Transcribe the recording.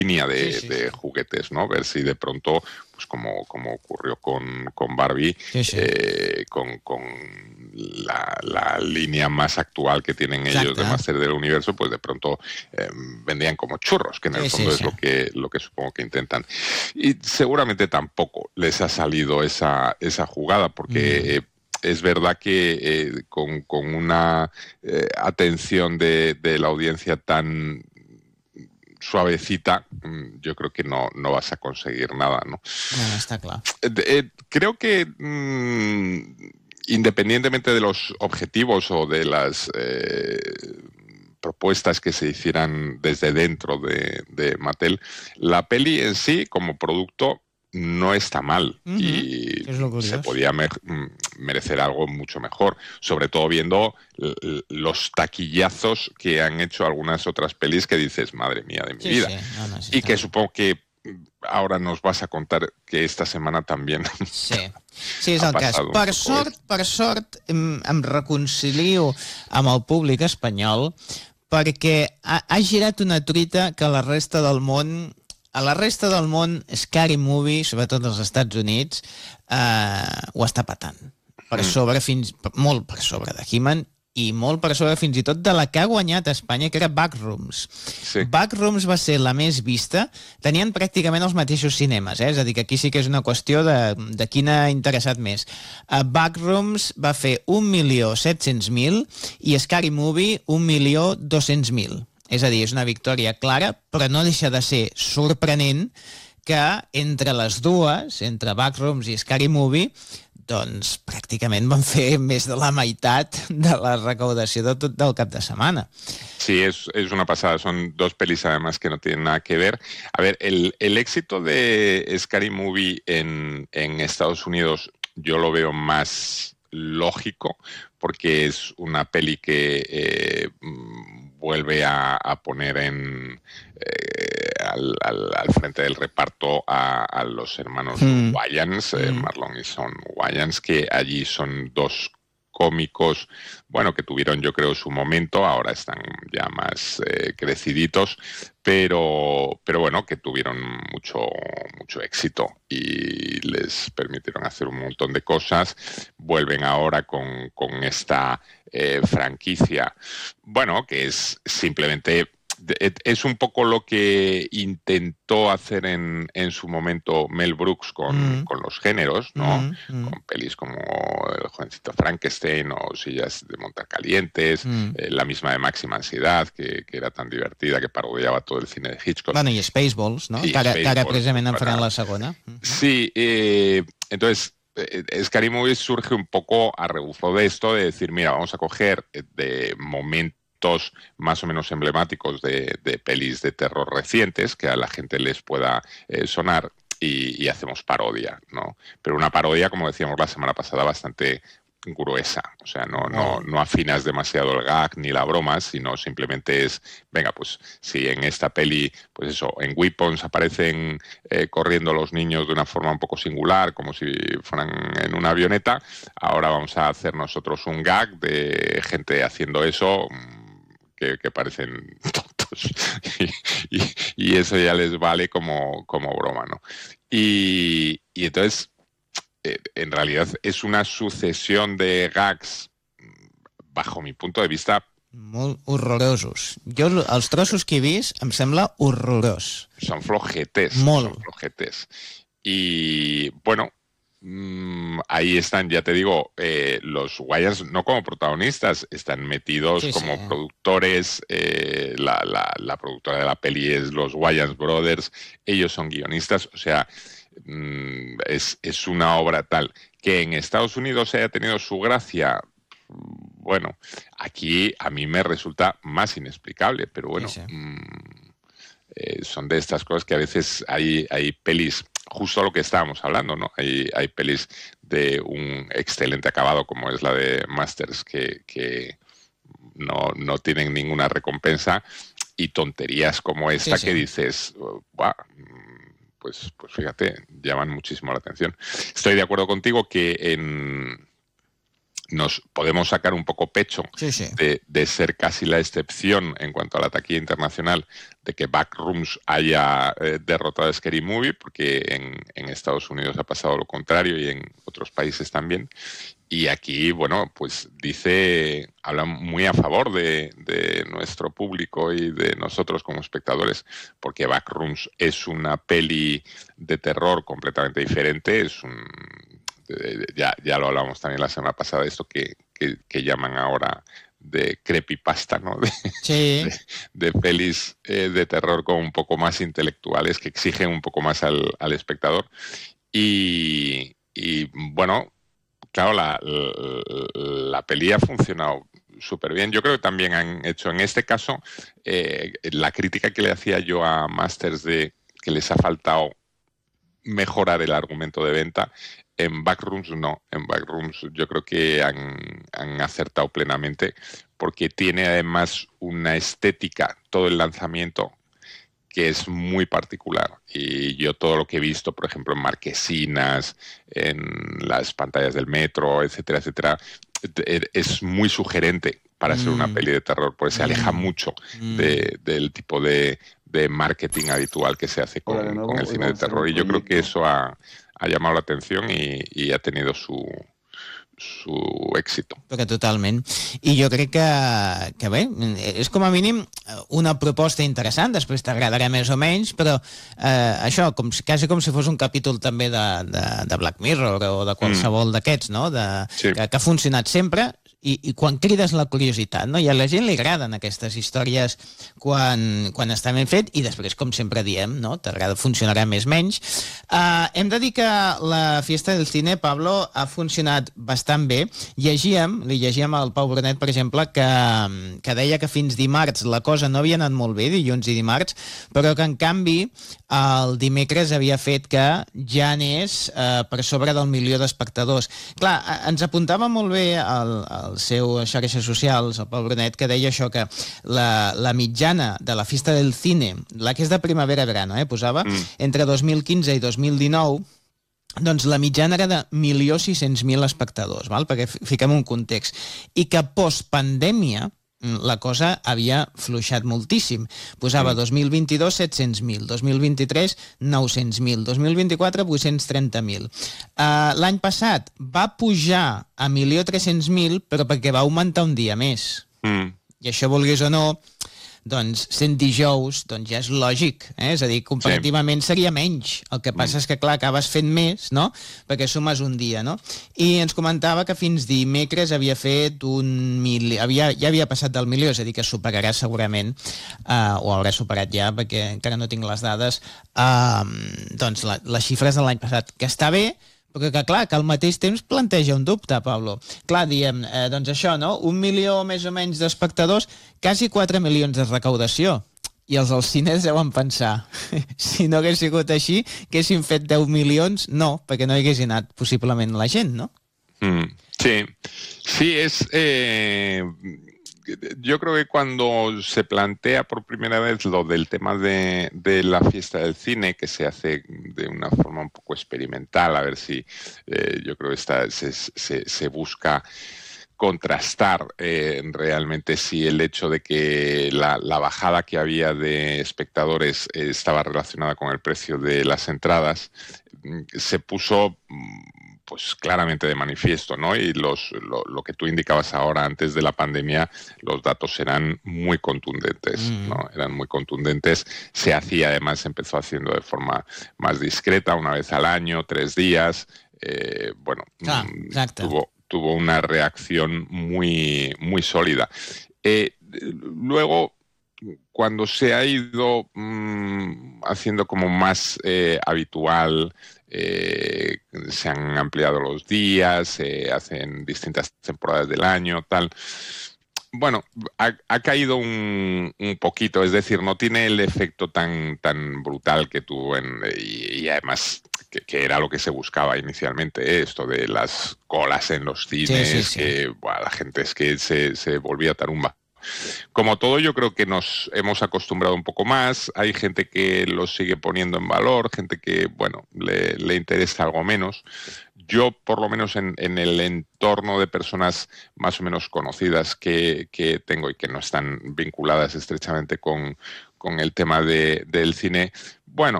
línea Sí, de juguetes, ¿no? Ver si de pronto, pues como ocurrió con Barbie, sí, sí. con la línea más actual que tienen ellos de Exacte. Máster del Universo, pues de pronto vendían como churros, que en el Sí, sí, fondo es sí. lo que supongo que intentan. Y seguramente tampoco les ha salido esa jugada, porque es verdad que con una atención de la audiencia tan suavecita, yo creo que no vas a conseguir nada, ¿no? No, està clar. Creo que independientemente de los objetivos o de las propuestas que se hicieran desde dentro de Mattel, la peli en sí, como producto, no está mal y Que és lo se curiós. podía merecer algo mucho mejor, sobre todo viendo los taquillazos que han hecho algunas otras pelis que dices, madre mía de mi Sí, vida, sí. No, no, sí y està que clar. supongo que ahora nos vas a contar que esta semana también Sí. Sí, és ha el cas. pasado un poco esto. Per sort, em reconcilio amb el públic espanyol perquè ha girat una truita que a la resta del món, Scary Movie, sobretot als Estats Units, ho està patant. Per sobre, molt per sobre de He-Man i molt per sobre fins i tot de la que ha guanyat a Espanya, que era Backrooms. Sí. Backrooms va ser la més vista. Tenien pràcticament els mateixos cinemes, és a dir, que aquí sí que és una qüestió de quin ha interessat més. Backrooms va fer 1.700.000 i Scary Movie 1.200.000. És a dir, és una victòria clara, però no deixa de ser sorprenent que entre les dues, entre Backrooms i Scary Movie, doncs pràcticament van fer més de la meitat de la recaudació de tot del cap de setmana. Sí, es una pasada. Son dos pelis además que no tienen nada que ver. A ver, el éxito de Scary Movie en Estados Unidos yo lo veo más lógico porque es una peli que vuelve a poner al frente del reparto a los hermanos Wayans, Marlon y Son Wayans, que allí son dos cómicos, bueno, que tuvieron yo creo su momento, ahora están ya más creciditos, pero bueno, que tuvieron mucho éxito y les permitieron hacer un montón de cosas. Vuelven ahora con esta franquicia, bueno, que es simplemente... Es un poco lo que intentó hacer en su momento Mel Brooks con los géneros, ¿no? Con pelis como El jovencito Frankenstein o Sillas de montar calientes, la misma de Máxima Ansiedad, que era tan divertida que parodiaba todo el cine de Hitchcock. Bueno, i Spaceballs, no? Y Que ara Spaceballs, precisament en faran para... la segona. Sí, entonces... Scary Movie surge un poco a rebufo de esto, de decir, mira, vamos a coger de momentos más o menos emblemáticos de pelis de terror recientes que a la gente les pueda sonar y hacemos parodia, ¿no? Pero una parodia, como decíamos la semana pasada, bastante gruesa, o sea, no afinas demasiado el gag ni la broma, sino simplemente es, venga, pues si en esta peli, pues eso, en Weapons aparecen corriendo los niños de una forma un poco singular, como si fueran en una avioneta, ahora vamos a hacer nosotros un gag de gente haciendo eso que parecen tontos y eso ya les vale como broma, ¿no? Y entonces en realidad es una sucesión de gags, bajo mi punto de vista, molt horrorosos. Jo, els trossos que he vist, em sembla horrorós. Son flojetes. Molt. Son flojetes. Y bueno, ahí están, ya te digo, los Wayans no como protagonistas, están metidos como productores. La productora de la peli es los Wayans Brothers, ellos son guionistas, o sea, es una obra tal que en Estados Unidos haya tenido su gracia. Bueno, aquí a mí me resulta más inexplicable, pero bueno, son de estas cosas que a veces hay pelis, justo lo que estábamos hablando, ¿no? Hay pelis de un excelente acabado como es la de Masters que no tienen ninguna recompensa y tonterías como esta que dices, ¡buah! Pues fíjate, llaman muchísimo la atención. Estoy de acuerdo contigo que nos podemos sacar un poco pecho Sí. de ser casi la excepción en cuanto a la taquilla internacional, de que Backrooms haya derrotado a Scary Movie, porque en Estados Unidos ha pasado lo contrario y en otros países también. Y aquí, bueno, pues habla muy a favor de nuestro público y de nosotros como espectadores, porque Backrooms es una peli de terror completamente diferente, ya lo hablamos también la semana pasada, esto que llaman ahora de creepypasta, ¿no? Sí. De pelis de terror como un poco más intelectuales, que exigen un poco más al espectador. Y bueno, claro, la peli ha funcionado súper bien. Yo creo que también han hecho, en este caso, la crítica que le hacía yo a Masters de que les ha faltado mejorar el argumento de venta. En Backrooms no, en Backrooms yo creo que han acertado plenamente, porque tiene además una estética, todo el lanzamiento, que es muy particular. Y yo todo lo que he visto, por ejemplo, en marquesinas, en las pantallas del metro, etcétera, etcétera, es muy sugerente para ser una peli de terror, porque se aleja mucho del tipo de marketing habitual que se hace con el cine de terror. Y yo creo que eso ha llamado la atención y ha tenido su èxito. Perquè totalment. I jo crec que bé, és com a mínim una proposta interessant, després t'agradarà més o menys, però això, quasi com si fos un capítol també de Black Mirror o de qualsevol d'aquests, no? Sí. Que ha funcionat sempre, i quan crides la curiositat, no? I a la gent li agraden aquestes històries quan està ben fet, i després, com sempre diem, no? T'agrada, funcionarà més o menys. Hem de dir que la Fiesta del Cine, Pablo, ha funcionat bastant bé. Li llegíem al Pau Brunet, per exemple, que deia que fins dimarts la cosa no havia anat molt bé, dilluns i dimarts, però que en canvi el dimecres havia fet que ja anés per sobre del 1.000.000 d'espectadors. Clar, ens apuntava molt bé al seu xarxes socials, el Pau Brunet, que deia això, que la mitjana de la Fiesta del Cine, la que és de primavera-verano, posava, entre 2015 i 2019, doncs la mitjana era de 1.600.000 espectadors, val? Perquè fiquem un context. I que post-pandèmia la cosa havia fluixat moltíssim. Posava 2022 700.000, 2023 900.000, 2024 830.000. L'any passat va pujar a 1.300.000, però perquè va augmentar un dia més. I això, vulguis o no, doncs sent dijous, doncs ja és lògic, és a dir, comparativament seria menys. El que passa és que, clar, acabes fent més, no? Perquè sumes un dia, no? I ens comentava que fins dimecres havia fet ja havia passat del 1.000.000, és a dir, que superarà segurament, o haurà superat ja, perquè encara no tinc les dades, doncs les xifres de l'any passat, que està bé, però que, clar, que al mateix temps planteja un dubte, Pablo. Clar, diem, doncs això, no? 1.000.000 més o menys d'espectadors, quasi 4 milions de recaudació. I els cines deuen pensar, si no hagués sigut així, que haguessin fet 10 milions? No, perquè no hi hagués anat possiblement la gent, no? Sí, yo creo que cuando se plantea por primera vez lo del tema de la Fiesta del Cine, que se hace de una forma un poco experimental, a ver si yo creo que se busca contrastar realmente si el hecho de que la bajada que había de espectadores estaba relacionada con el precio de las entradas, se puso pues claramente de manifiesto, ¿no? Y lo que tú indicabas ahora, antes de la pandemia, los datos eran muy contundentes, ¿no? Eran muy contundentes. Se hacía, además, empezó haciendo de forma más discreta, una vez al año, 3 días. Tuvo una reacción muy, muy sólida. Luego, cuando se ha ido haciendo como más habitual, se han ampliado los días, se hacen distintas temporadas del año, tal. Bueno, ha caído un poquito, es decir, no tiene el efecto tan brutal que tuvo y además que era lo que se buscaba inicialmente, esto de las colas en los cines, sí. que la gente es que se volvía tarumba. Como todo, yo creo que nos hemos acostumbrado un poco más. Hay gente que lo sigue poniendo en valor, gente que, bueno, le interesa algo menos. yo, por lo menos en el entorno de personas más o menos conocidas que tengo y que no están vinculadas estrechamente con el tema del cine, bueno,